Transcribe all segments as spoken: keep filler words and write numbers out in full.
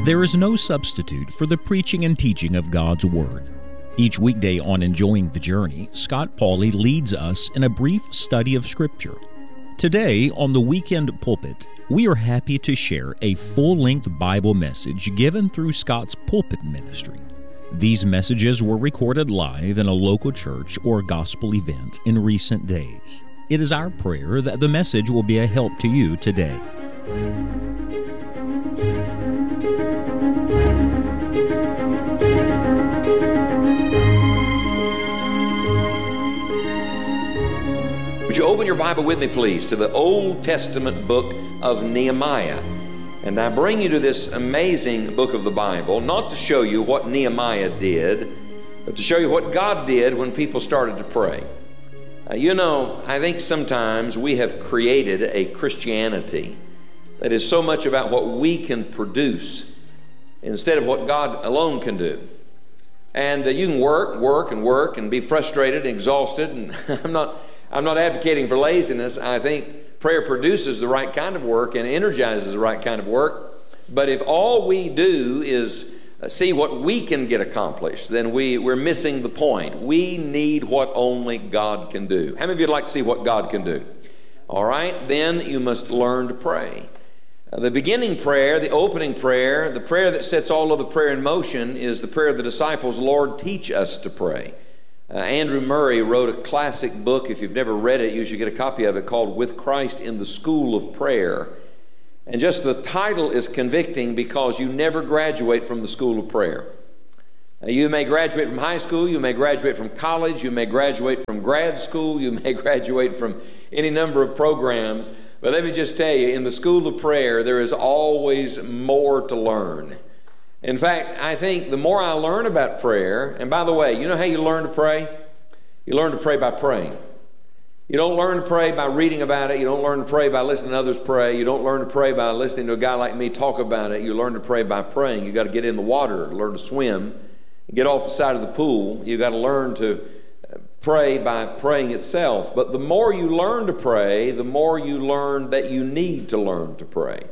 There is no substitute for the preaching and teaching of God's Word. Each weekday on Enjoying the Journey, Scott Pauley leads us in a brief study of Scripture. Today, on the Weekend Pulpit, we are happy to share a full-length Bible message given through Scott's pulpit ministry. These messages were recorded live in a local church or gospel event in recent days. It is our prayer that the message will be a help to you today. Would you open your Bible with me, please, to the Old Testament book of Nehemiah? And I bring you to this amazing book of the Bible, not to show you what Nehemiah did, but to show you what God did when people started to pray. Uh, you know, I think sometimes we have created a Christianity that is so much about what we can produce instead of what God alone can do. And uh, you can work, work, and work, and be frustrated and exhausted, and I'm not... I'm not advocating for laziness. I think prayer produces the right kind of work and energizes the right kind of work. But if all we do is see what we can get accomplished, then we, we're missing the point. We need what only God can do. How many of you would like to see what God can do? All right, then you must learn to pray. Uh, the beginning prayer, the opening prayer, the prayer that sets all of the prayer in motion is the prayer of the disciples, Lord, teach us to pray. Uh, Andrew Murray wrote a classic book. If you've never read it, you should get a copy of it, called With Christ in the School of Prayer. And just the title is convicting because you never graduate from the school of prayer. Uh, you may graduate from high school, you may graduate from college, you may graduate from grad school, you may graduate from any number of programs. But let me just tell you, in the school of prayer, there is always more to learn. In fact, I think the more I learn about prayer, and by the way, you know how you learn to pray? You learn to pray by praying. You don't learn to pray by reading about it. You don't learn to pray by listening to others pray. You don't learn to pray by listening to a guy like me talk about it. You learn to pray by praying. You've got to get in the water, learn to swim, get off the side of the pool. You've got to learn to pray by praying itself. But the more you learn to pray, the more you learn that you need to learn to pray.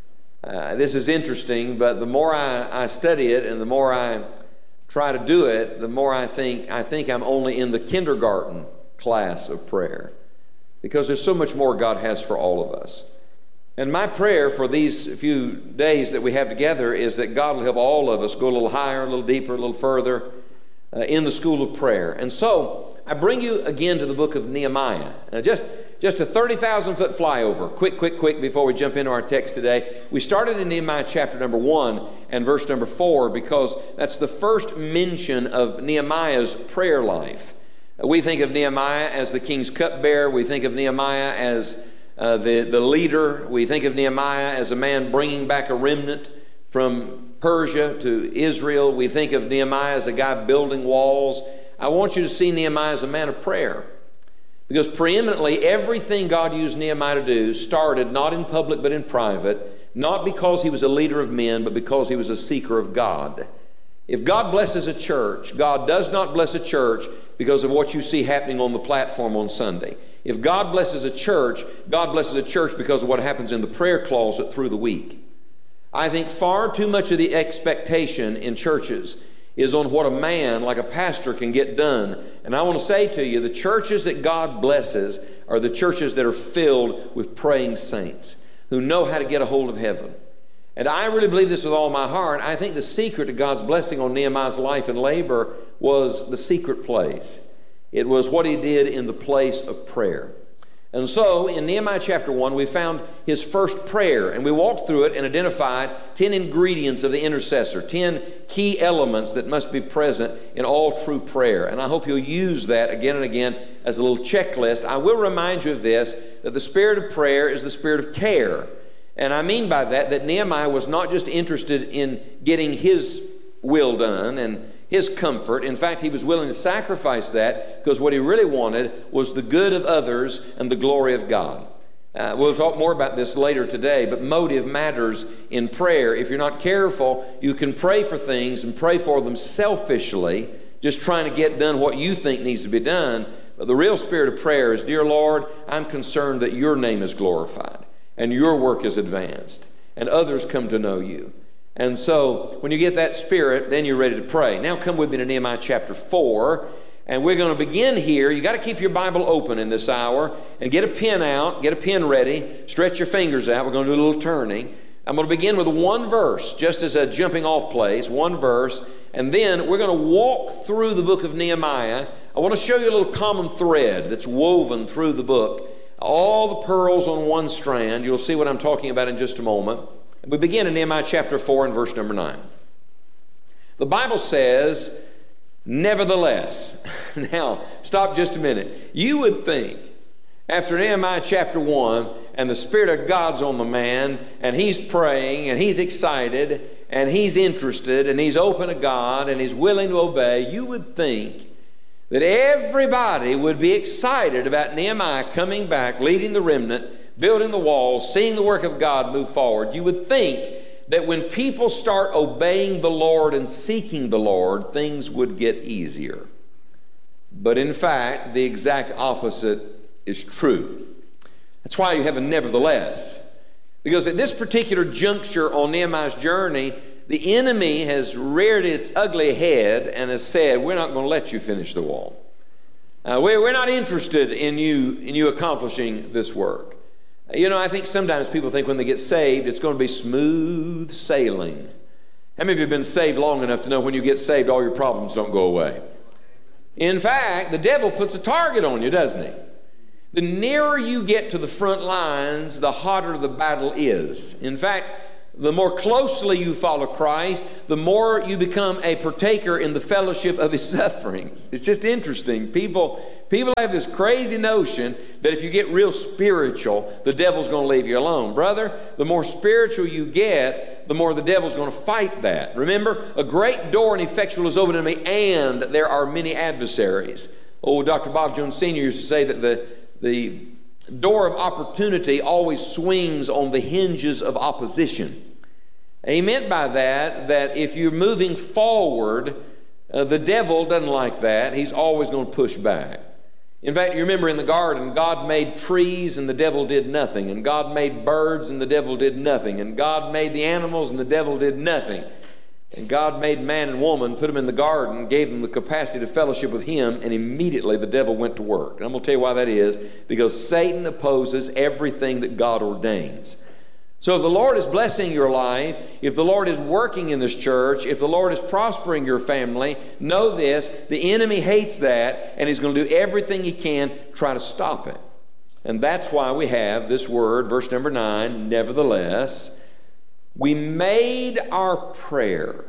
Uh, this is interesting, but the more I, I study it and the more I try to do it, the more I think, I think I'm only in the kindergarten class of prayer, because there's so much more God has for all of us. And my prayer for these few days that we have together is that God will help all of us go a little higher, a little deeper, a little further uh, in the school of prayer. And so I bring you again to the book of Nehemiah. Now just Just a thirty thousand foot flyover, quick, quick, quick, before we jump into our text today. We started in Nehemiah chapter number one and verse number four because that's the first mention of Nehemiah's prayer life. We think of Nehemiah as the king's cupbearer. We think of Nehemiah as uh, the, the leader. We think of Nehemiah as a man bringing back a remnant from Persia to Israel. We think of Nehemiah as a guy building walls. I want you to see Nehemiah as a man of prayer. Because preeminently, everything God used Nehemiah to do started not in public but in private, not because he was a leader of men, but because he was a seeker of God. If God blesses a church, God does not bless a church because of what you see happening on the platform on Sunday. If God blesses a church, God blesses a church because of what happens in the prayer closet through the week. I think far too much of the expectation in churches is on what a man like a pastor can get done. And I want to say to you, the churches that God blesses are the churches that are filled with praying saints who know how to get a hold of heaven. And I really believe this with all my heart. I think the secret to God's blessing on Nehemiah's life and labor was the secret place. It was what he did in the place of prayer. And so in Nehemiah chapter one, we found his first prayer, and we walked through it and identified ten ingredients of the intercessor, ten key elements that must be present in all true prayer. And I hope you'll use that again and again as a little checklist. I will remind you of this, that the spirit of prayer is the spirit of care. And I mean by that, that Nehemiah was not just interested in getting his will done and his comfort. In fact, he was willing to sacrifice that because what he really wanted was the good of others and the glory of God. Uh, we'll talk more about this later today, but motive matters in prayer. If you're not careful, you can pray for things and pray for them selfishly, just trying to get done what you think needs to be done. But the real spirit of prayer is, dear Lord, I'm concerned that your name is glorified and your work is advanced and others come to know you. And so when you get that spirit, then you're ready to pray. Now come with me to Nehemiah chapter four. And we're going to begin here. You got to keep your Bible open in this hour and get a pen out, get a pen ready, stretch your fingers out. We're going to do a little turning. I'm going to begin with one verse, just as a jumping off place, one verse, and then we're going to walk through the book of Nehemiah. I want to show you a little common thread that's woven through the book. All the pearls on one strand. You'll see what I'm talking about in just a moment. We begin in Nehemiah chapter four and verse number nine. The Bible says, nevertheless. Now, stop just a minute. You would think, after Nehemiah chapter one, and the Spirit of God's on the man, and he's praying, and he's excited, and he's interested, and he's open to God, and he's willing to obey, you would think that everybody would be excited about Nehemiah coming back, leading the remnant, building the walls, seeing the work of God move forward. You would think that when people start obeying the Lord and seeking the Lord, things would get easier. But in fact, the exact opposite is true. That's why you have a nevertheless. Because at this particular juncture on Nehemiah's journey, the enemy has reared its ugly head and has said, we're not going to let you finish the wall. Uh, we're, we're not interested in you, in you accomplishing this work. You know, I think sometimes people think when they get saved, it's going to be smooth sailing. How many of you have been saved long enough to know when you get saved, all your problems don't go away? In fact, the devil puts a target on you, doesn't he? The nearer you get to the front lines, the hotter the battle is. In fact, the more closely you follow Christ, the more you become a partaker in the fellowship of His sufferings. It's just interesting. People, people have this crazy notion that if you get real spiritual, the devil's going to leave you alone. Brother, the more spiritual you get, the more the devil's going to fight that. Remember, a great door and effectual is open to me, and there are many adversaries. Oh, Doctor Bob Jones Senior used to say that the, the door of opportunity always swings on the hinges of opposition. And he meant by that that if you're moving forward, uh, the devil doesn't like that. He's always going to push back. In fact, you remember in the garden, God made trees and the devil did nothing. And God made birds and the devil did nothing. And God made the animals and the devil did nothing. And God made man and woman, put them in the garden, gave them the capacity to fellowship with Him, and immediately the devil went to work. And I'm going to tell you why that is. Because Satan opposes everything that God ordains. So if the Lord is blessing your life, if the Lord is working in this church, if the Lord is prospering your family, know this, the enemy hates that, and he's going to do everything he can to try to stop it. And that's why we have this word, verse number nine, nevertheless, we made our prayer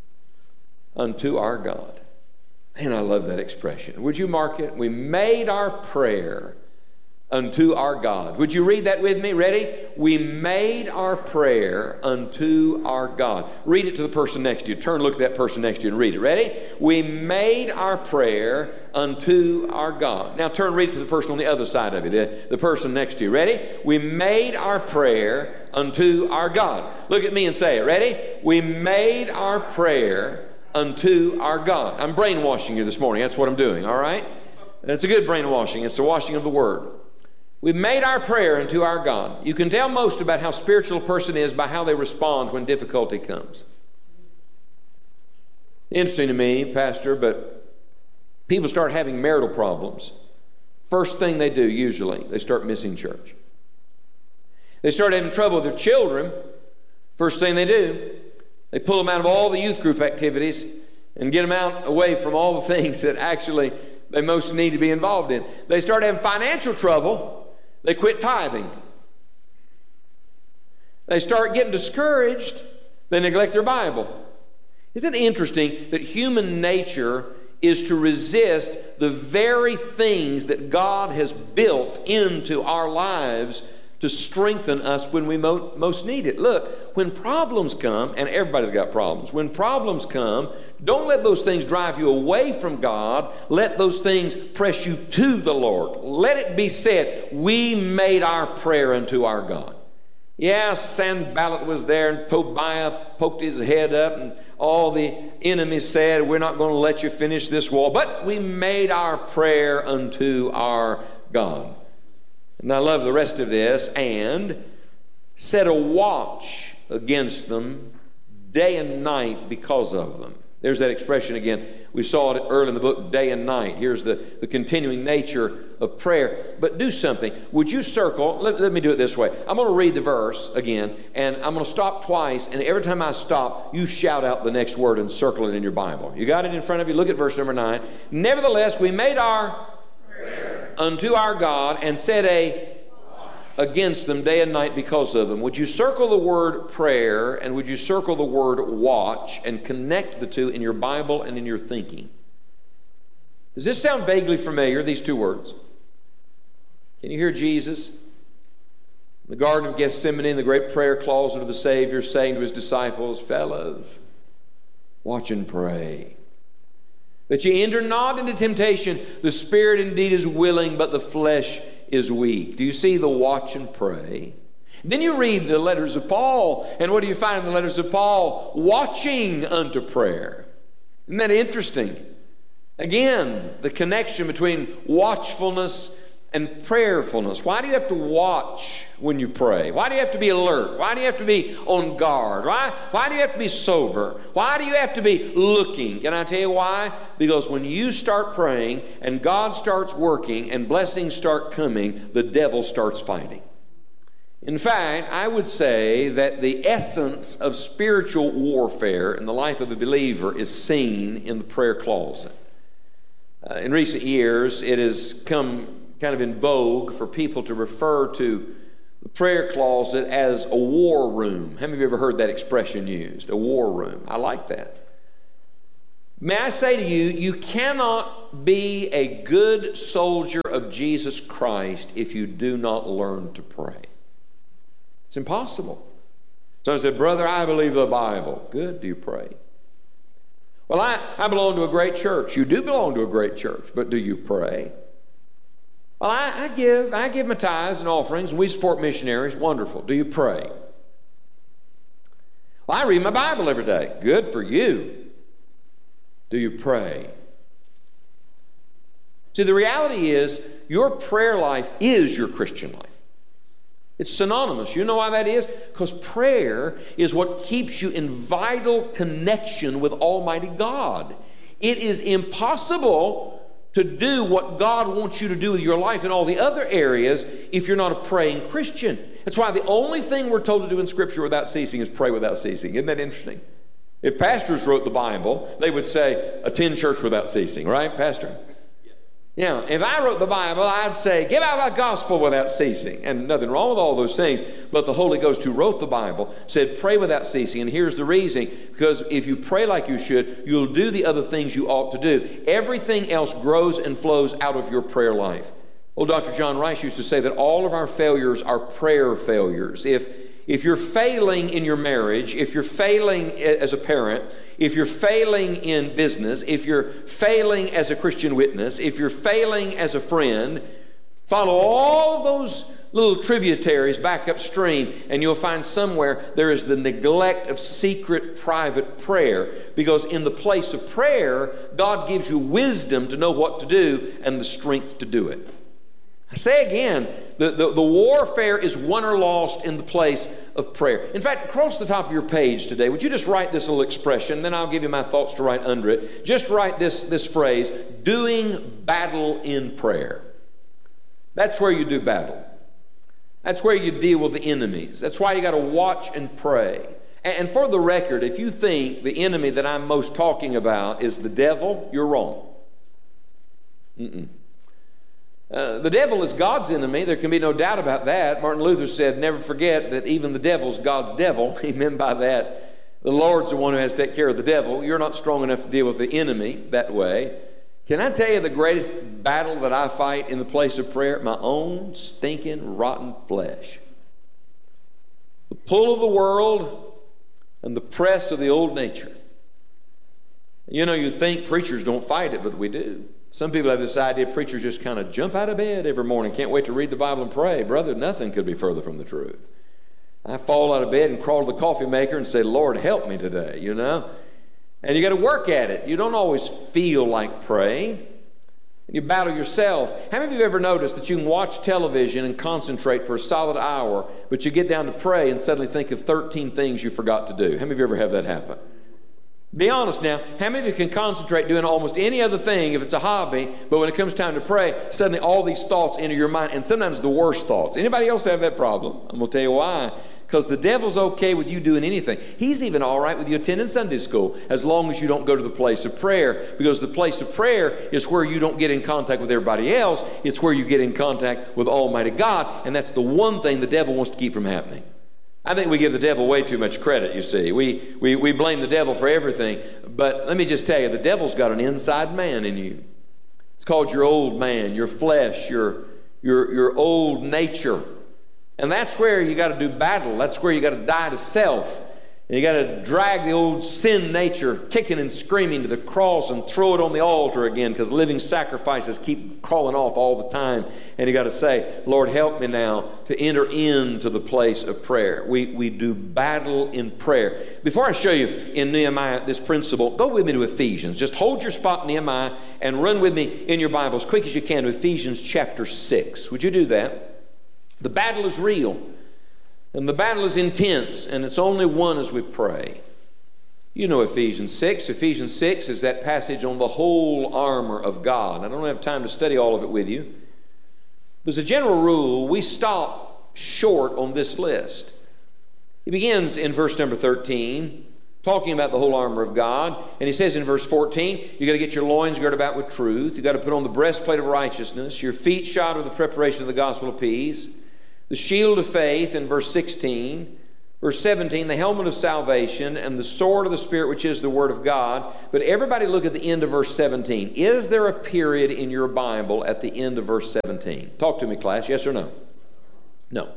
unto our God. And I love that expression. Would you mark it? We made our prayer unto our God. Would you read that with me? Ready? We made our prayer unto our God. Read it to the person next to you. Turn, look at that person next to you and read it. Ready? We made our prayer unto our God. Now turn, read it to the person on the other side of you, the, the person next to you. Ready? We made our prayer unto our God. Look at me and say it. Ready? We made our prayer unto our God. I'm brainwashing you this morning. That's what I'm doing, all right? It's a good brainwashing. It's the washing of the Word. We've made our prayer unto our God. You can tell most about how spiritual a person is by how they respond when difficulty comes. Interesting to me, Pastor, but people start having marital problems. First thing they do, usually, they start missing church. They start having trouble with their children. First thing they do, they pull them out of all the youth group activities and get them out away from all the things that actually they most need to be involved in. They start having financial trouble. They quit tithing. They start getting discouraged. They neglect their Bible. Isn't it interesting that human nature is to resist the very things that God has built into our lives to strengthen us when we mo- most need it? Look, when problems come, and everybody's got problems, when problems come, don't let those things drive you away from God. Let those things press you to the Lord. Let it be said, we made our prayer unto our God. Yeah, Sanballat was there, and Tobiah poked his head up, and all the enemies said, we're not going to let you finish this wall, but we made our prayer unto our God. And I love the rest of this. And set a watch against them day and night because of them. There's that expression again. We saw it early in the book, day and night. Here's the, the continuing nature of prayer. But do something. Would you circle? Let, let me do it this way. I'm going to read the verse again, and I'm going to stop twice, and every time I stop, you shout out the next word and circle it in your Bible. You got it in front of you? Look at verse number nine. Nevertheless, we made our prayer unto our God and set a against them day and night because of them. Would you circle the word prayer, and would you circle the word watch, and connect the two in your Bible and in your thinking? Does this sound vaguely familiar, these two words? Can you hear Jesus in the Garden of Gethsemane, in the great prayer closet of the Savior, saying to his disciples, fellas, watch and pray, that ye enter not into temptation. The spirit indeed is willing, but the flesh is weak. Do you see the watch and pray? Then you read the letters of Paul, and what do you find in the letters of Paul? Watching unto prayer. Isn't that interesting? Again, the connection between watchfulness and prayerfulness. Why do you have to watch when you pray? Why do you have to be alert? Why do you have to be on guard? Why, why do you have to be sober? Why do you have to be looking? Can I tell you why? Because when you start praying and God starts working and blessings start coming, the devil starts fighting. In fact, I would say that the essence of spiritual warfare in the life of a believer is seen in the prayer closet. Uh, in recent years, it has come kind of in vogue for people to refer to the prayer closet as a war room. How many of you ever heard that expression used? A war room. I like that. May I say to you, you cannot be a good soldier of Jesus Christ if you do not learn to pray. It's impossible. Someone said, brother, I believe the Bible. Good. Do you pray? Well, I, I belong to a great church. You do belong to a great church, but do you pray? Well, I, I give I give my tithes and offerings, and we support missionaries. Wonderful. Do you pray? Well, I read my Bible every day. Good for you. Do you pray? See, the reality is your prayer life is your Christian life. It's synonymous. You know why that is? Because prayer is what keeps you in vital connection with Almighty God. It is impossible to do what God wants you to do with your life in all the other areas if you're not a praying Christian. That's why the only thing we're told to do in Scripture without ceasing is pray without ceasing. Isn't that interesting? If pastors wrote the Bible, they would say, attend church without ceasing, right, Pastor? Yes. Yeah, if I wrote the Bible, I'd say, give out the gospel without ceasing. And nothing wrong with all those things, but the Holy Ghost who wrote the Bible said, pray without ceasing. And here's the reason, because if you pray like you should, you'll do the other things you ought to do. Everything else grows and flows out of your prayer life. Old Doctor John Rice used to say that all of our failures are prayer failures. If If you're failing in your marriage, if you're failing as a parent, if you're failing in business, if you're failing as a Christian witness, if you're failing as a friend, follow all those little tributaries back upstream, and you'll find somewhere there is the neglect of secret, private prayer. Because in the place of prayer, God gives you wisdom to know what to do and the strength to do it. I say again, the, the, the warfare is won or lost in the place of prayer. In fact, across the top of your page today, would you just write this little expression, then I'll give you my thoughts to write under it. Just write this, this phrase, doing battle in prayer. That's where you do battle. That's where you deal with the enemies. That's why you got to watch and pray. And, and for the record, if you think the enemy that I'm most talking about is the devil, you're wrong. Mm-mm. Uh, the devil is God's enemy. There can be no doubt about that. Martin Luther said, never forget that even the devil's God's devil. He meant by that, the Lord's the one who has to take care of the devil. You're not strong enough to deal with the enemy that way. Can I tell you the greatest battle that I fight in the place of prayer? My own stinking, rotten flesh. The pull of the world and the press of the old nature. You know, you'd think preachers don't fight it, but we do. Some people have this idea preachers just kind of jump out of bed every morning, can't wait to read the Bible and pray. Brother, nothing could be further from the truth. I fall out of bed and crawl to the coffee maker and say, Lord, help me today, you know. And you got to work at it. You don't always feel like praying. And you battle yourself. How many of you have ever noticed that you can watch television and concentrate for a solid hour, but you get down to pray and suddenly think of thirteen things you forgot to do? How many of you ever have that happen? Be honest now. How many of you can concentrate doing almost any other thing if it's a hobby, but when it comes time to pray, suddenly all these thoughts enter your mind, and sometimes the worst thoughts? Anybody else have that problem? I'm going to tell you why. Because the devil's okay with you doing anything. He's even all right with you attending Sunday school as long as you don't go to the place of prayer, because the place of prayer is where you don't get in contact with everybody else. It's where you get in contact with Almighty God, and that's the one thing the devil wants to keep from happening. I think we give the devil way too much credit, you see. We, we, we blame the devil for everything, but let me just tell you, the devil's got an inside man in you. It's called your old man, your flesh, your, your, your old nature. And that's where you got to do battle. That's where you got to die to self. And you got to drag the old sin nature kicking and screaming to the cross and throw it on the altar again, because living sacrifices keep crawling off all the time. And you got to say, Lord, help me now to enter into the place of prayer. We, we do battle in prayer. Before I show you in Nehemiah this principle, go with me to Ephesians. Just hold your spot in Nehemiah and run with me in your Bible as quick as you can to Ephesians chapter six. Would you do that? The battle is real, and the battle is intense, and it's only won as we pray. You know Ephesians six. Ephesians six is that passage on the whole armor of God. I don't have time to study all of it with you. But as a general rule, we stop short on this list. He begins in verse number thirteen, talking about the whole armor of God. And he says in verse fourteen, you got to get your loins girded about with truth. You got to put on the breastplate of righteousness, your feet shod with the preparation of the gospel of peace, the shield of faith in verse sixteen, verse seventeen, the helmet of salvation, and the sword of the Spirit, which is the word of God. But everybody look at the end of verse seventeen. Is there a period in your Bible at the end of verse seventeen? Talk to me, class. Yes or no? No.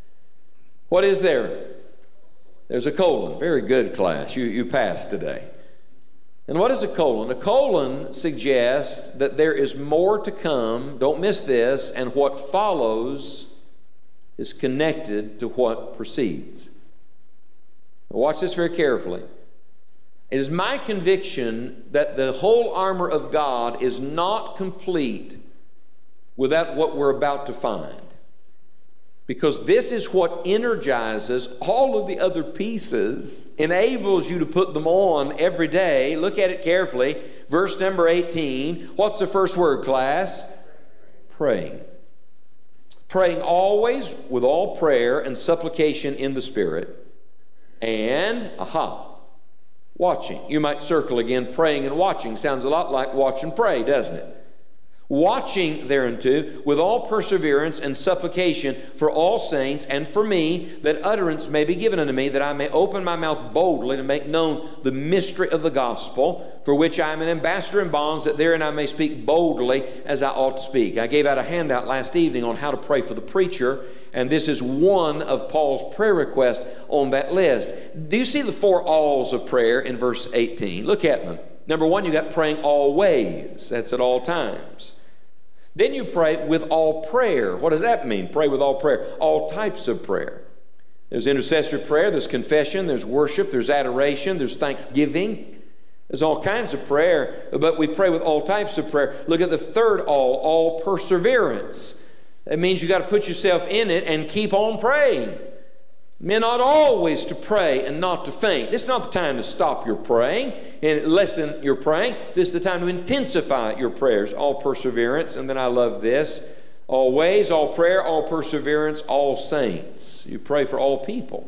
What is there? There's a colon. Very good, class. You, you passed today. And what is a colon? A colon suggests that there is more to come. Don't miss this. And what follows is connected to what precedes. Now watch this very carefully. It is my conviction that the whole armor of God is not complete without what we're about to find. Because this is what energizes all of the other pieces, enables you to put them on every day. Look at it carefully. Verse number eighteen. What's the first word, class? Praying. Praying always with all prayer and supplication in the Spirit. And, aha, watching. You might circle again, praying and watching. Sounds a lot like watch and pray, doesn't it? Watching thereunto with all perseverance and supplication for all saints and for me, that utterance may be given unto me, that I may open my mouth boldly to make known the mystery of the gospel, for which I am an ambassador in bonds, that therein I may speak boldly as I ought to speak. I gave out a handout last evening on how to pray for the preacher, and this is one of Paul's prayer requests on that list. Do you see the four alls of prayer in verse eighteen? Look at them. Number one, you got praying always. That's at all times. Then you pray with all prayer. What does that mean? Pray with all prayer. All types of prayer. There's intercessory prayer, there's confession, there's worship, there's adoration, there's thanksgiving. There's all kinds of prayer, but we pray with all types of prayer. Look at the third all, all perseverance. That means you got to put yourself in it and keep on praying. Men ought always to pray and not to faint. This is not the time to stop your praying and lessen your praying. This is the time to intensify your prayers. All perseverance. And then I love this. Always, all prayer, all perseverance, all saints. You pray for all people.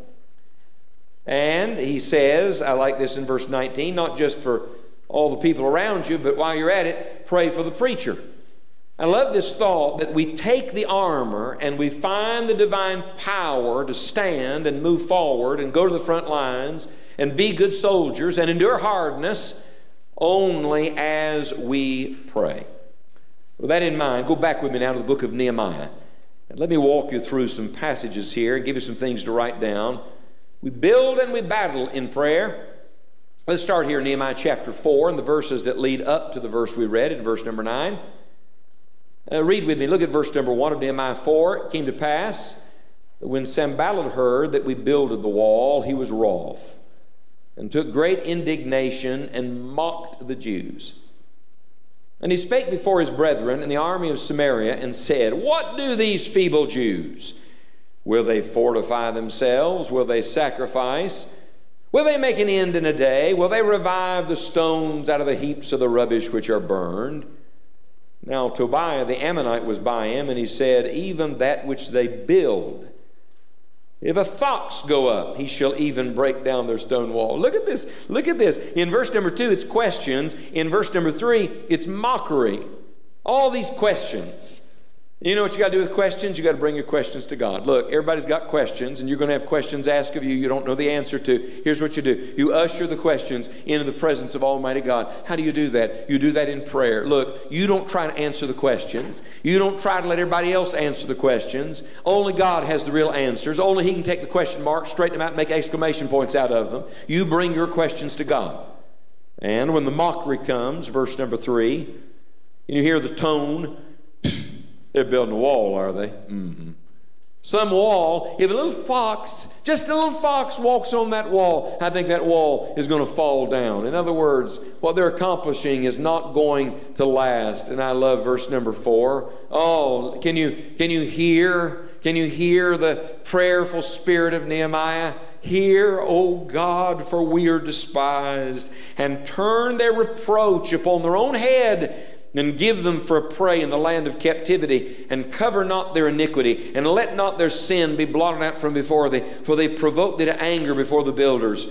And he says, I like this in verse nineteen, not just for all the people around you, but while you're at it, pray for the preacher. I love this thought that we take the armor and we find the divine power to stand and move forward and go to the front lines and be good soldiers and endure hardness only as we pray. With that in mind, go back with me now to the book of Nehemiah. And let me walk you through some passages here and give you some things to write down. We build and we battle in prayer. Let's start here in Nehemiah chapter four and the verses that lead up to the verse we read in verse number nine. Uh, read with me. Look at verse number one of Nehemiah four. It came to pass that when Sanballat heard that we builded the wall, he was wroth, and took great indignation and mocked the Jews. And he spake before his brethren in the army of Samaria, and said, What do these feeble Jews? Will they fortify themselves? Will they sacrifice? Will they make an end in a day? Will they revive the stones out of the heaps of the rubbish which are burned? Now Tobiah the Ammonite was by him, and he said, Even that which they build, if a fox go up, he shall even break down their stone wall. Look at this. Look at this. In verse number two, it's questions. In verse number three, it's mockery. All these questions. You know what you got to do with questions? You got to bring your questions to God. Look, everybody's got questions, and you're going to have questions asked of you you don't know the answer to. Here's what you do. You usher the questions into the presence of Almighty God. How do you do that? You do that in prayer. Look, you don't try to answer the questions. You don't try to let everybody else answer the questions. Only God has the real answers. Only He can take the question marks, straighten them out, and make exclamation points out of them. You bring your questions to God. And when the mockery comes, verse number three, and you hear the tone, they're building a wall, are they? Mm-hmm. Some wall, if a little fox, just a little fox walks on that wall, I think that wall is going to fall down. In other words, what they're accomplishing is not going to last. And I love verse number four. Oh, can you, can you hear, can you hear the prayerful spirit of Nehemiah? Hear, O God, for we are despised, and turn their reproach upon their own head, and give them for a prey in the land of captivity, and cover not their iniquity, and let not their sin be blotted out from before thee, for they provoked thee to anger before the builders.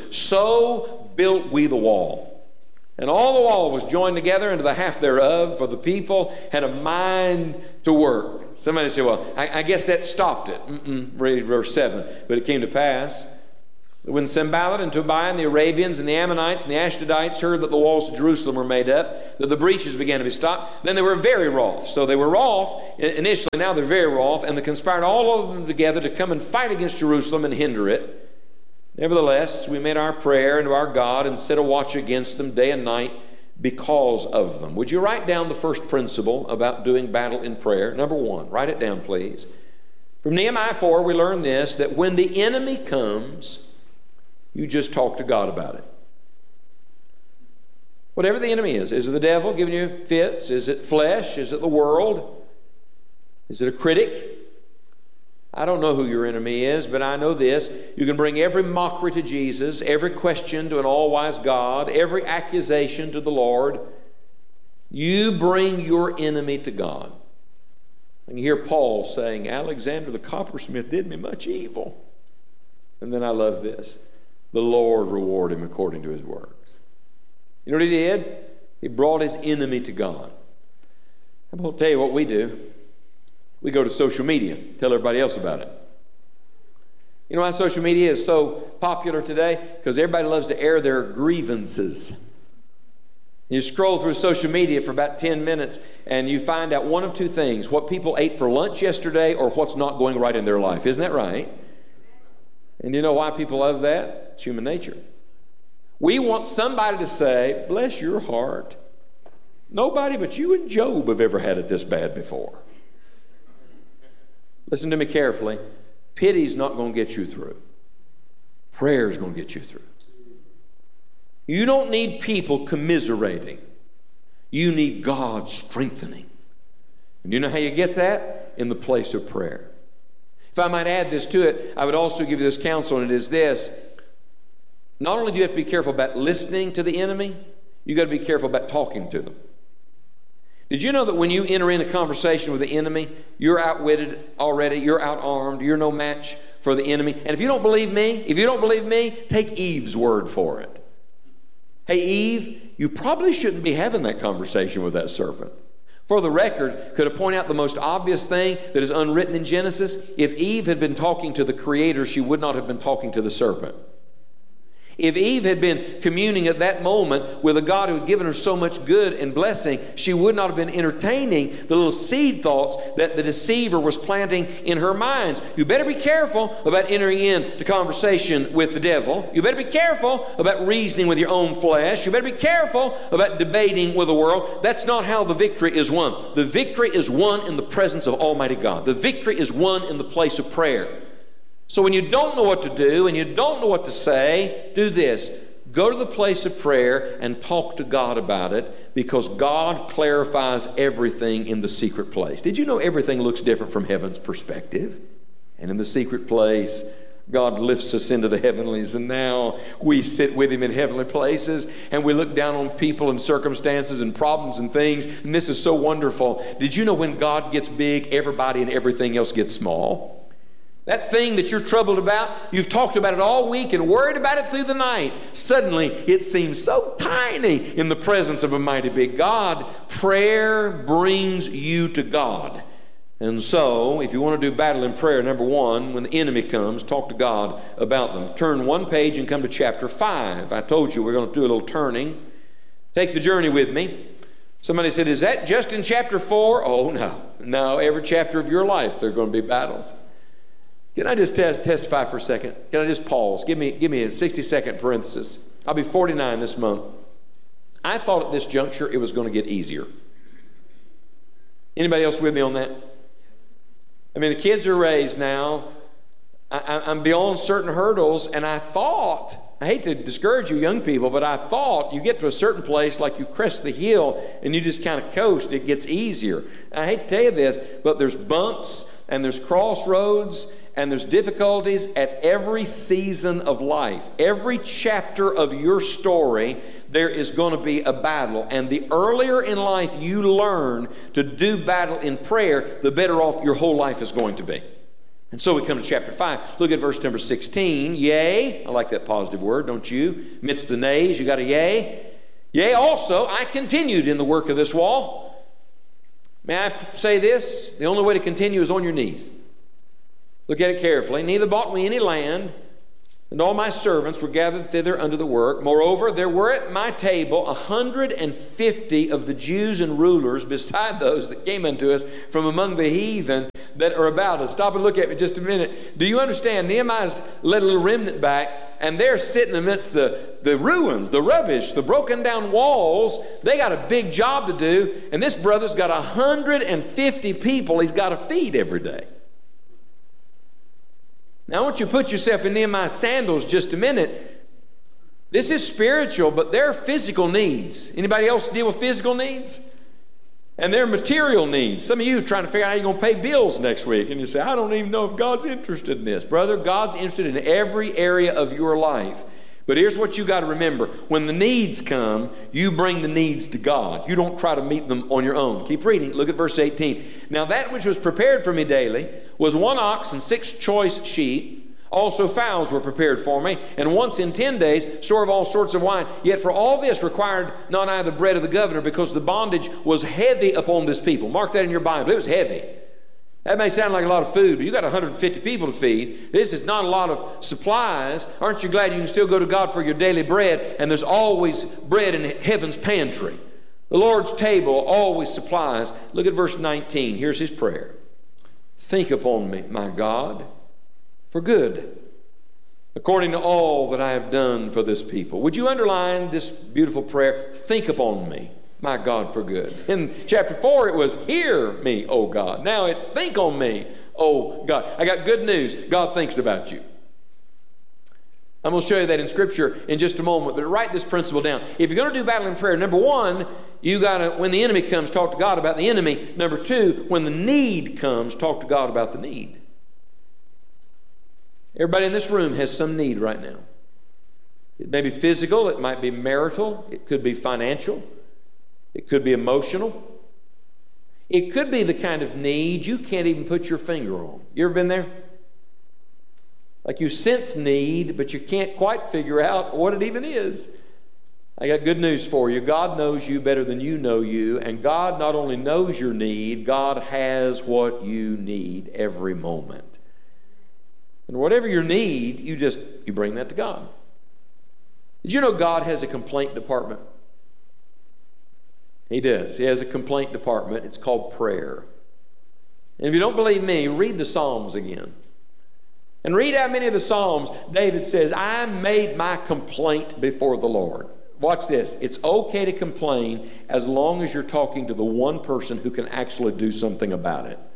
So built we the wall. And all the wall was joined together into the half thereof, for the people had a mind to work. Somebody say, well, I, I guess that stopped it. Mm-mm. Read verse seven. But it came to pass, when Sanballat and Tobiah and the Arabians and the Ammonites and the Ashdodites heard that the walls of Jerusalem were made up, that the breaches began to be stopped, then they were very wroth. So they were wroth initially, now they're very wroth, and they conspired all of them together to come and fight against Jerusalem and hinder it. Nevertheless, we made our prayer unto our God and set a watch against them day and night because of them. Would you write down the first principle about doing battle in prayer? Number one, write it down, please. From Nehemiah four, we learn this, that when the enemy comes, you just talk to God about it. Whatever the enemy is. Is it the devil giving you fits? Is it flesh? Is it the world? Is it a critic? I don't know who your enemy is, but I know this. You can bring every mockery to Jesus, every question to an all-wise God, every accusation to the Lord. You bring your enemy to God. And you hear Paul saying, Alexander the coppersmith did me much evil. And then I love this. The Lord reward him according to his works. You know what he did? He brought his enemy to God. I'm going to tell you what we do. We go to social media, tell everybody else about it. You know why social media is so popular today? Because everybody loves to air their grievances. You scroll through social media for about ten minutes and you find out one of two things: what people ate for lunch yesterday or what's not going right in their life. Isn't that right? And you know why people love that? It's human nature. We want somebody to say, bless your heart, nobody but you and Job have ever had it this bad before. Listen to me carefully. Pity's not going to get you through. Prayer's going to get you through. You don't need people commiserating. You need God strengthening. And you know how you get that? In the place of prayer. If I might add this to it, I would also give you this counsel, and it is this. Not only do you have to be careful about listening to the enemy, you got to be careful about talking to them. Did you know that when you enter into conversation with the enemy, you're outwitted already, you're outarmed, you're no match for the enemy? And if you don't believe me, if you don't believe me, take Eve's word for it. Hey, Eve, you probably shouldn't be having that conversation with that serpent. For the record, could I point out the most obvious thing that is unwritten in Genesis? If Eve had been talking to the Creator, she would not have been talking to the serpent. If Eve had been communing at that moment with a God who had given her so much good and blessing, she would not have been entertaining the little seed thoughts that the deceiver was planting in her minds. You better be careful about entering into conversation with the devil. You better be careful about reasoning with your own flesh. You better be careful about debating with the world. That's not how the victory is won. The victory is won in the presence of Almighty God. The victory is won in the place of prayer. So when you don't know what to do and you don't know what to say, do this. go to the place of prayer and talk to God about it, because God clarifies everything in the secret place. Did you know everything looks different from heaven's perspective? And in the secret place, God lifts us into the heavenlies, and now we sit with Him in heavenly places, and we look down on people and circumstances and problems and things, and this is so wonderful. Did you know when God gets big, everybody and everything else gets small? That thing that you're troubled about, you've talked about it all week and worried about it through the night. Suddenly, it seems so tiny in the presence of a mighty big God. Prayer brings you to God. And so, if you want to do battle in prayer, number one, when the enemy comes, talk to God about them. Turn one page and come to chapter five. I told you we're going to do a little turning. Take the journey with me. Somebody said, is that just in chapter four? Oh, no. No, every chapter of your life there are going to be battles. Can I just test, testify for a second? Can I just pause? Give me, give me a sixty-second parenthesis. I'll be forty-nine this month. I thought at this juncture it was going to get easier. Anybody else with me on that? I mean, the kids are raised now. I, I'm beyond certain hurdles, and I thought, I hate to discourage you young people, but I thought you get to a certain place, like you crest the hill, and you just kind of coast. It gets easier. And I hate to tell you this, but there's bumps, and there's crossroads, and there's difficulties at every season of life. Every chapter of your story, there is going to be a battle. And the earlier in life you learn to do battle in prayer, the better off your whole life is going to be. And so we come to chapter five. Look at verse number sixteen. Yea, I like that positive word, don't you? Amidst the nays, you got a yea. Yea, also, I continued in the work of this wall. May I say this? The only way to continue is on your knees. Look at it carefully. Neither bought we any land, and all my servants were gathered thither unto the work. Moreover, there were at my table a hundred and fifty of the Jews and rulers, beside those that came unto us from among the heathen that are about us. Stop and look at me just a minute. Do you understand? Nehemiah's led a little remnant back, and they're sitting amidst the, the ruins, the rubbish, the broken down walls. They got a big job to do, and this brother's got a hundred and fifty people he's got to feed every day. Now, I want you to put yourself in Nehemiah's sandals just a minute. This is spiritual, but there are physical needs. Anybody else deal with physical needs? And there are material needs. Some of you are trying to figure out how you're going to pay bills next week. And you say, I don't even know if God's interested in this. Brother, God's interested in every area of your life. But here's what you got to remember. When the needs come, you bring the needs to God. You don't try to meet them on your own. Keep reading. Look at verse eighteen. Now that which was prepared for me daily was one ox and six choice sheep. Also fowls were prepared for me, and once in ten days store of all sorts of wine. Yet for all this required not I the bread of the governor, because the bondage was heavy upon this people. Mark that in your Bible. It was heavy. That may sound like a lot of food, but you got one hundred fifty people to feed. This is not a lot of supplies. Aren't you glad you can still go to God for your daily bread? And there's always bread in heaven's pantry. The Lord's table always supplies. Look at verse nineteen. Here's his prayer. Think upon me, my God, for good, according to all that I have done for this people. Would you underline this beautiful prayer? Think upon me, my God, for good. In chapter four, it was, hear me, O God. Now it's, think on me, O God. I got good news. God thinks about you. I'm going to show you that in Scripture in just a moment, but write this principle down. If you're going to do battle in prayer, number one, you got to, when the enemy comes, talk to God about the enemy. Number two, when the need comes, talk to God about the need. Everybody in this room has some need right now. It may be physical, it might be marital, it could be financial, it could be emotional. It could be the kind of need you can't even put your finger on. You ever been there? Like you sense need, but you can't quite figure out what it even is. I got good news for you. God knows you better than you know you, and God not only knows your need, God has what you need every moment. And whatever your need, you just, you bring that to God. Did you know God has a complaint department? He does. He has a complaint department. It's called prayer. And if you don't believe me, read the Psalms again. And read how many of the Psalms David says, I made my complaint before the Lord. Watch this. It's okay to complain as long as you're talking to the one person who can actually do something about it.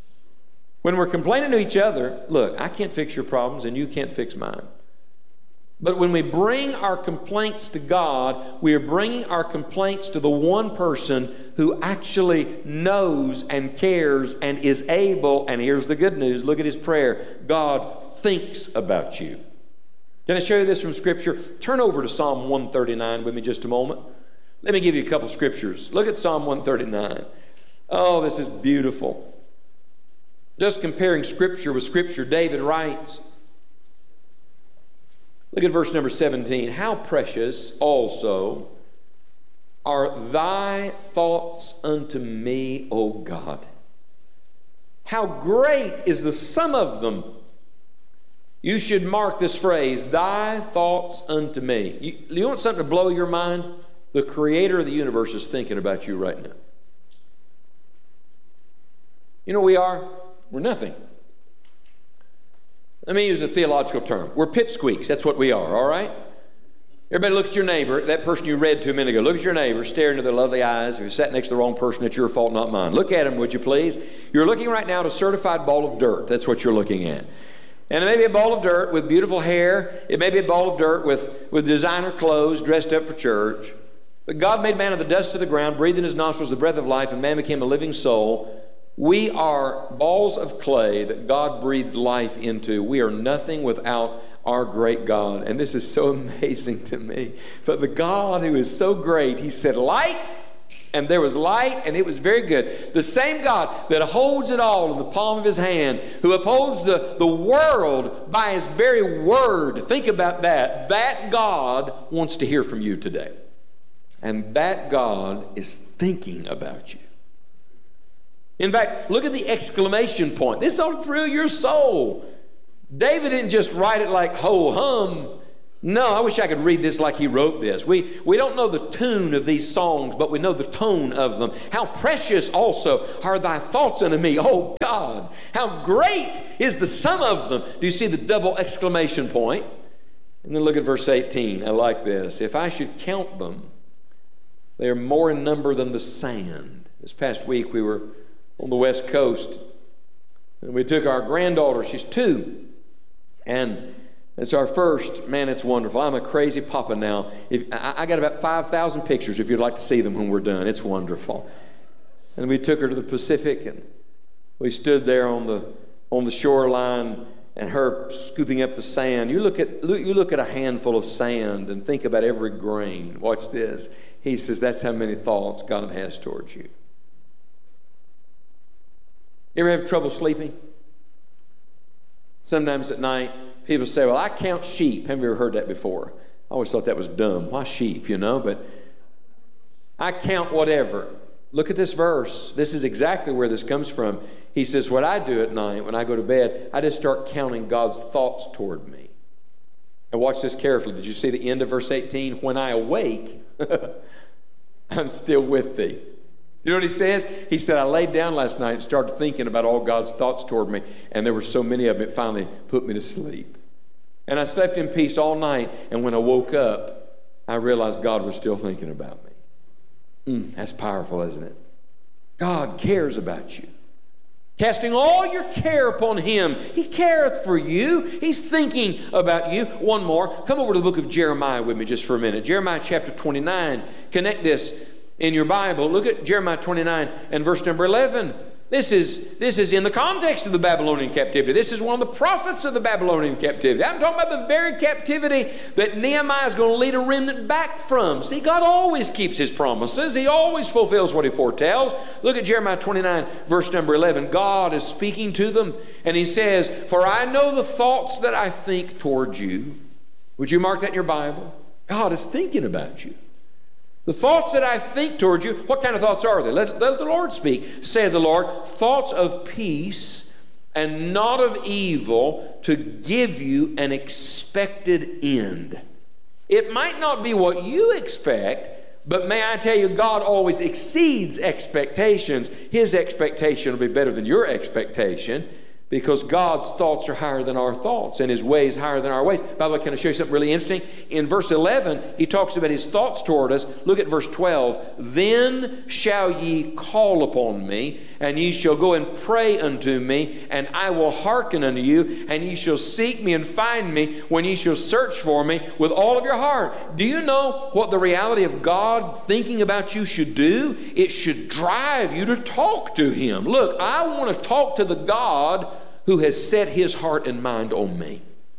When we're complaining to each other, look, I can't fix your problems and you can't fix mine. But when we bring our complaints to God, we are bringing our complaints to the one person who actually knows and cares and is able, and here's the good news, look at his prayer, God thinks about you. Can I show you this from Scripture? Turn over to Psalm one thirty-nine with me just a moment. Let me give you a couple scriptures. Look at Psalm one thirty-nine. Oh, this is beautiful. Just comparing Scripture with Scripture, David writes, look at verse number seventeen. How precious also are thy thoughts unto me, O God. How great is the sum of them. You should mark this phrase, thy thoughts unto me. You, you want something to blow your mind? The Creator of the universe is thinking about you right now. You know what we are? We're nothing. Let me use a theological term. We're pipsqueaks. That's what we are, all right? Everybody look at your neighbor, that person you read to a minute ago. Look at your neighbor, stare into their lovely eyes. If you sat next to the wrong person, it's your fault, not mine. Look at him, would you please? You're looking right now at a certified ball of dirt. That's what you're looking at. And it may be a ball of dirt with beautiful hair. It may be a ball of dirt with, with designer clothes, dressed up for church. But God made man of the dust of the ground, breathed in his nostrils the breath of life, and man became a living soul. We are balls of clay that God breathed life into. We are nothing without our great God. And this is so amazing to me. But the God who is so great, he said, light, and there was light, and it was very good. The same God that holds it all in the palm of his hand, who upholds the, the world by his very word. Think about that. That God wants to hear from you today. And that God is thinking about you. In fact, look at the exclamation point. This ought to thrill your soul. David didn't just write it like ho-hum. No, I wish I could read this like he wrote this. We, we don't know the tune of these songs, but we know the tone of them. How precious also are thy thoughts unto me, oh God. How great is the sum of them. Do you see the double exclamation point? And then look at verse eighteen. I like this. If I should count them, they are more in number than the sand. This past week we were on the West Coast, and we took our granddaughter. She's two, and it's our first. Man, it's wonderful. I'm a crazy papa now. If, I, I got about five thousand pictures if you'd like to see them when we're done. It's wonderful. And we took her to the Pacific, and we stood there on the on the shoreline, and her scooping up the sand. You look at look, you look at a handful of sand and think about every grain. Watch this. He says that's how many thoughts God has towards you. You ever have trouble sleeping? Sometimes at night, people say, well, I count sheep. Have you ever heard that before? I always thought that was dumb. Why sheep, you know? But I count whatever. Look at this verse. This is exactly where this comes from. He says, what I do at night when I go to bed, I just start counting God's thoughts toward me. And watch this carefully. Did you see the end of verse eighteen? When I awake, I'm still with thee. You know what he says? He said, I laid down last night and started thinking about all God's thoughts toward me, and there were so many of them, it finally put me to sleep. And I slept in peace all night, and when I woke up, I realized God was still thinking about me. Mm, that's powerful, isn't it? God cares about you. Casting all your care upon him. He careth for you. He's thinking about you. One more. Come over to the book of Jeremiah with me just for a minute. Jeremiah chapter twenty-nine. Connect this in your Bible. Look at Jeremiah twenty-nine and verse number eleven. This is, this is in the context of the Babylonian captivity. This is one of the prophets of the Babylonian captivity. I'm talking about the very captivity that Nehemiah is going to lead a remnant back from. See, God always keeps his promises. He always fulfills what he foretells. Look at Jeremiah twenty-nine, verse number eleven. God is speaking to them, and he says, for I know the thoughts that I think toward you. Would you mark that in your Bible? God is thinking about you. The thoughts that I think toward you, what kind of thoughts are they? Let, let the Lord speak. Saith the Lord, thoughts of peace and not of evil, to give you an expected end. It might not be what you expect, but may I tell you, God always exceeds expectations. His expectation will be better than your expectation. Because God's thoughts are higher than our thoughts, and His ways higher than our ways. By the way, can I show you something really interesting? In verse eleven, He talks about His thoughts toward us. Look at verse twelve. Then shall ye call upon me, and ye shall go and pray unto me, and I will hearken unto you, and ye shall seek me and find me when ye shall search for me with all of your heart. Do you know what the reality of God thinking about you should do? It should drive you to talk to Him. Look, I want to talk to the God who has set His heart and mind on me.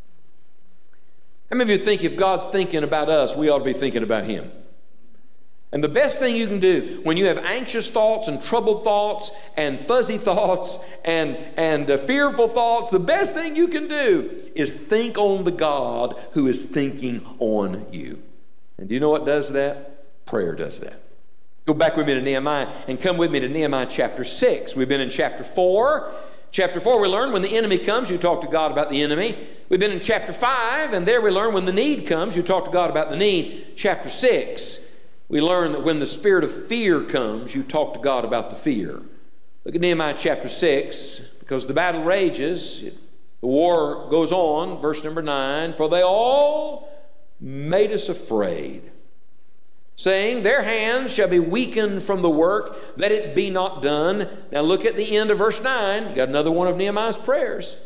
How many of you think if God's thinking about us, we ought to be thinking about Him? And the best thing you can do when you have anxious thoughts and troubled thoughts and fuzzy thoughts and, and uh, fearful thoughts, the best thing you can do is think on the God who is thinking on you. And do you know what does that? Prayer does that. Go back with me to Nehemiah and come with me to Nehemiah chapter six. We've been in chapter four. Chapter four, we learn when the enemy comes, you talk to God about the enemy. We've been in chapter five, and there we learn when the need comes, you talk to God about the need. Chapter six, we learn that when the spirit of fear comes, you talk to God about the fear. Look at Nehemiah chapter six, because the battle rages, the war goes on, verse number nine. For they all made us afraid, saying, their hands shall be weakened from the work, that it be not done. Now look at the end of verse nine. You got another one of Nehemiah's prayers.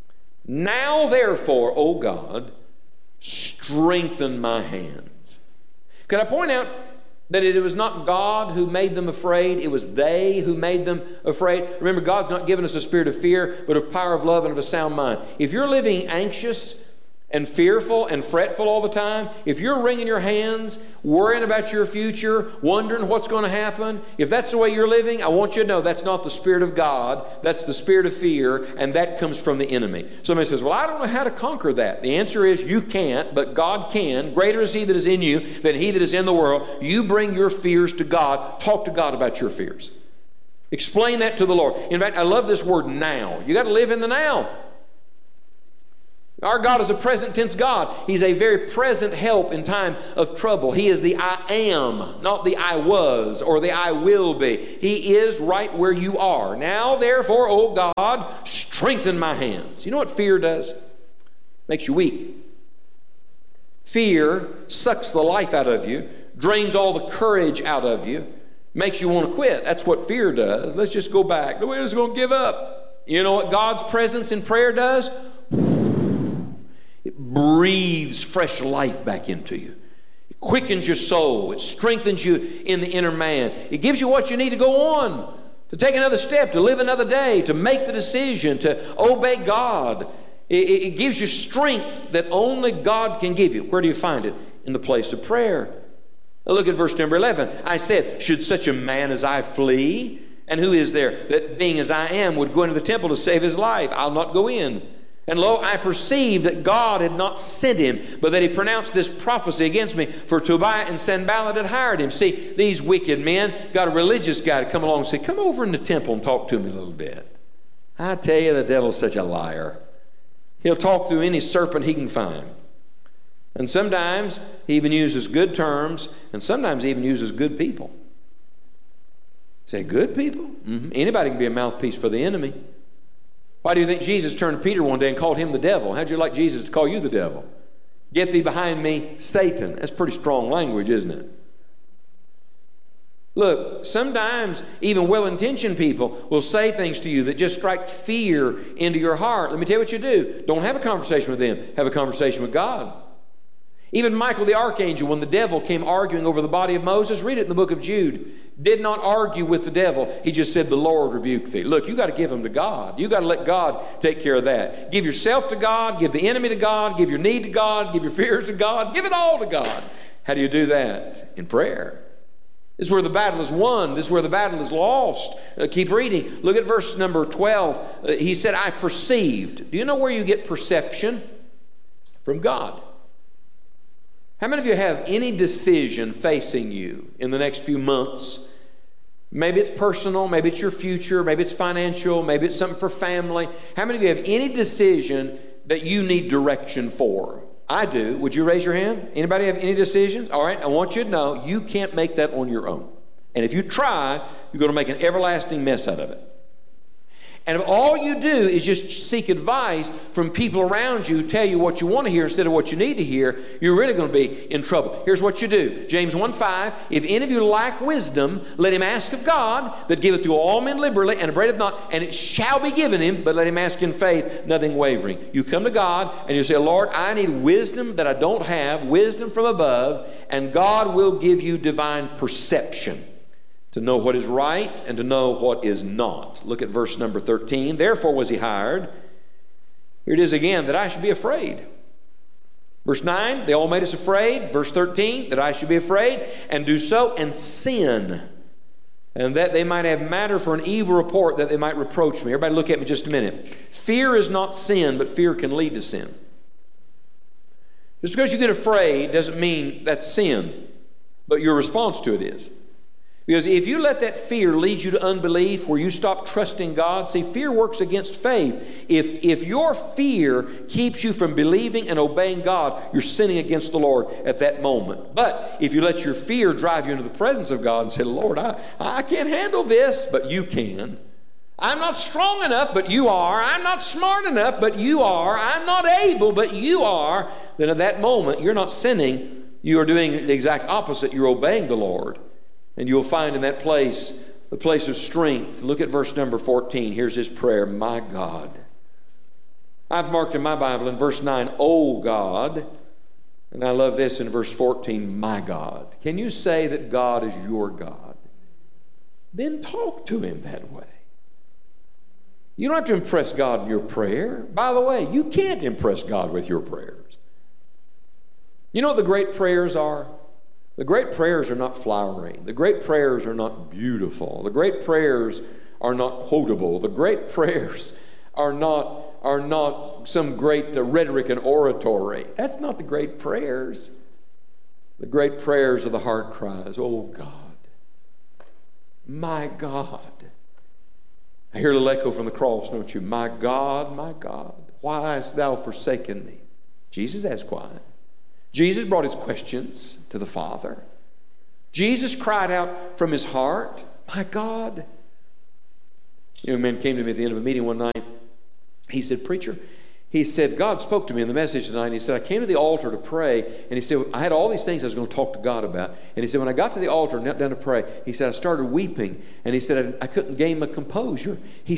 Now therefore, O God, strengthen my hands. Can I point out that it was not God who made them afraid, it was they who made them afraid? Remember, God's not given us a spirit of fear, but of power, of love, and of a sound mind. If you're living anxious and fearful and fretful all the time, if you're wringing your hands, worrying about your future, wondering what's going to happen, if that's the way you're living, I want you to know that's not the Spirit of God. That's the spirit of fear, and that comes from the enemy. Somebody says, well, I don't know how to conquer that. The answer is you can't, but God can. Greater is He that is in you than he that is in the world. You bring your fears to God. Talk to God about your fears. Explain that to the Lord. In fact, I love this word now. You got to live in the now. Our God is a present tense God. He's a very present help in time of trouble. He is the I am, not the I was or the I will be. He is right where you are. Now, therefore, O God, strengthen my hands. You know what fear does? Makes you weak. Fear sucks the life out of you, drains all the courage out of you, makes you want to quit. That's what fear does. Let's just go back. We're just going to give up. You know what God's presence in prayer does? It breathes fresh life back into you. It quickens your soul. It strengthens you in the inner man. It gives you what you need to go on, to take another step, to live another day, to make the decision, to obey God. It, it gives you strength that only God can give you. Where do you find it? In the place of prayer. Now look at verse number eleven. I said, should such a man as I flee? And who is there that being as I am would go into the temple to save his life? I'll not go in. And lo, I perceived that God had not sent him, but that he pronounced this prophecy against me, for Tobiah and Sanballat had hired him. See, these wicked men got a religious guy to come along and say, come over in the temple and talk to me a little bit. I tell you, the devil's such a liar. He'll talk through any serpent he can find. And sometimes he even uses good terms, and sometimes he even uses good people. Say, good people? Mm-hmm. Anybody can be a mouthpiece for the enemy. Why do you think Jesus turned to Peter one day and called him the devil? How'd you like Jesus to call you the devil? Get thee behind me, Satan. That's pretty strong language, isn't it? Look, sometimes even well-intentioned people will say things to you that just strike fear into your heart. Let me tell you what you do. Don't have a conversation with them. Have a conversation with God. Even Michael the archangel, when the devil came arguing over the body of Moses, read it in the book of Jude, did not argue with the devil. He just said, the Lord rebuke thee. Look, you got to give them to God. You got to let God take care of that. Give yourself to God, give the enemy to God, give your need to God, give your fears to God, give it all to God. How do you do that? In prayer. This is where the battle is won. This is where the battle is lost. Uh, keep reading. Look at verse number twelve. Uh, he said, I perceived. Do you know where you get perception? From God. How many of you have any decision facing you in the next few months? Maybe it's personal, maybe it's your future, maybe it's financial, maybe it's something for family. How many of you have any decision that you need direction for? I do. Would you raise your hand? Anybody have any decisions? All right, I want you to know you can't make that on your own. And if you try, you're going to make an everlasting mess out of it. And if all you do is just seek advice from people around you who tell you what you want to hear instead of what you need to hear, you're really going to be in trouble. Here's what you do. James one five, if any of you lack wisdom, let him ask of God, that giveth to all men liberally, and upbraideth not, and it shall be given him, but let him ask in faith, nothing wavering. You come to God, and you say, Lord, I need wisdom that I don't have, wisdom from above, and God will give you divine perception to know what is right and to know what is not. Look at verse number thirteen. Therefore was he hired. Here it is again, that I should be afraid. Verse nine, they all made us afraid. Verse thirteen, that I should be afraid and do so and sin, and that they might have matter for an evil report, that they might reproach me. Everybody look at me just a minute. Fear is not sin, but fear can lead to sin. Just because you get afraid doesn't mean that's sin, but your response to it is. Because if you let that fear lead you to unbelief, where you stop trusting God, see, fear works against faith. If, if your fear keeps you from believing and obeying God, you're sinning against the Lord at that moment. But if you let your fear drive you into the presence of God and say, Lord, I, I can't handle this, but you can. I'm not strong enough, but you are. I'm not smart enough, but you are. I'm not able, but you are. Then at that moment, you're not sinning. You are doing the exact opposite. You're obeying the Lord. And you'll find in that place, the place of strength. Look at verse number fourteen. Here's his prayer. My God. I've marked in my Bible in verse nine, oh God. And I love this in verse fourteen, my God. Can you say that God is your God? Then talk to him that way. You don't have to impress God in your prayer. By the way, you can't impress God with your prayers. You know what the great prayers are? The great prayers are not flowery. The great prayers are not beautiful. The great prayers are not quotable. The great prayers are not, are not some great uh, rhetoric and oratory. That's not the great prayers. The great prayers are the heart cries. Oh God, my God. I hear a little echo from the cross, don't you? My God, my God, why hast thou forsaken me? Jesus asked why. Jesus brought his questions to the Father. Jesus cried out from his heart, my God. A young man came to me at the end of a meeting one night. He said, preacher, he said, God spoke to me in the message tonight. And he said, I came to the altar to pray. And he said, I had all these things I was going to talk to God about. And he said, when I got to the altar and knelt down to pray, he said, I started weeping. And he said, I, I couldn't gain my composure. He